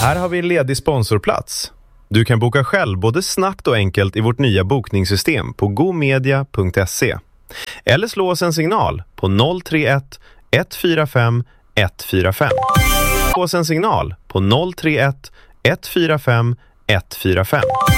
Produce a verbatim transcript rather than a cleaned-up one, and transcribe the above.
Här har vi en ledig sponsorplats. Du kan boka själv både snabbt och enkelt i vårt nya bokningssystem på gomedia punkt se. Eller slå oss en signal på noll tre ett ett fyra fem ett fyra fem. Slå oss en signal på noll tre ett ett fyra fem ett fyra fem.